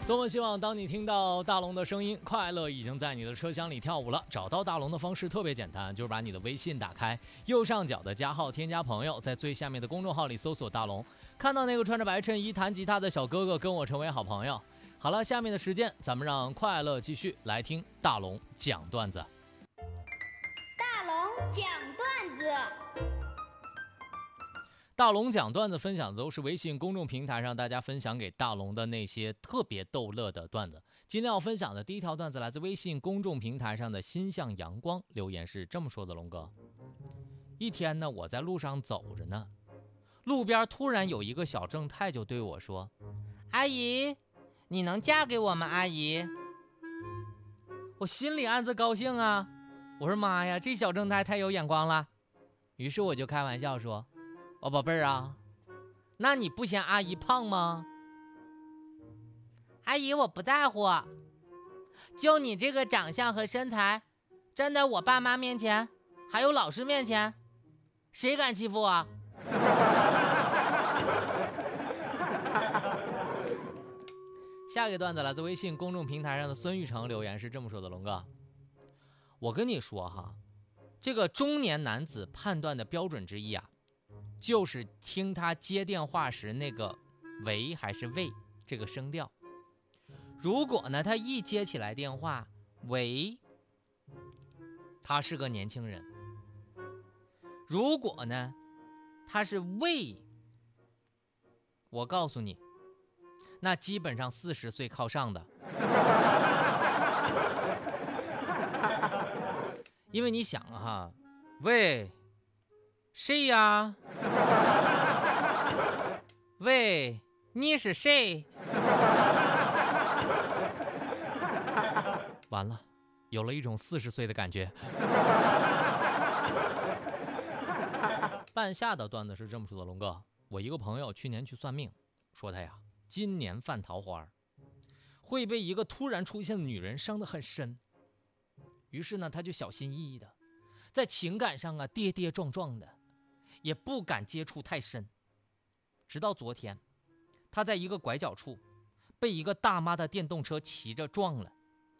多么希望当你听到大龙的声音，快乐已经在你的车厢里跳舞了。找到大龙的方式特别简单，就是把你的微信打开，右上角的加号添加朋友，在最下面的公众号里搜索大龙，看到那个穿着白衬衣弹吉他的小哥哥，跟我成为好朋友。好了，下面的时间咱们让快乐继续来听大龙讲段子。 大龙讲段子。 大龙讲段子分享的都是微信公众平台上大家分享给大龙的那些特别逗乐的段子。今天要分享的第一条段子来自微信公众平台上的心向阳光，留言是这么说的：龙哥，一天呢，我在路上走着呢，路边突然有一个小正太就对我说：阿姨，你能嫁给我吗？阿姨。我心里暗自高兴啊，我说妈呀，这小正太太有眼光了。于是我就开玩笑说：哦，宝贝儿啊，那你不嫌阿姨胖吗？阿姨，我不在乎，就你这个长相和身材，站在我爸妈面前，还有老师面前，谁敢欺负我？下一个段子来自微信公众平台上的孙玉成，留言是这么说的：龙哥，我跟你说哈，这个中年男子判断的标准之一啊，就是听他接电话时那个喂还是喂这个声调。如果呢他一接起来电话喂，他是个年轻人；如果呢他是喂，我告诉你，那基本上40岁靠上的。因为你想哈，喂，谁呀？喂，你是谁？完了，有了一种40岁的感觉。半夏的段子是这么说的：龙哥，我一个朋友去年去算命，说他呀今年犯桃花，会被一个突然出现的女人伤得很深。于是呢，他就小心翼翼的，在情感上啊跌跌撞撞的，也不敢接触太深。直到昨天，他在一个拐角处被一个大妈的电动车骑着撞了，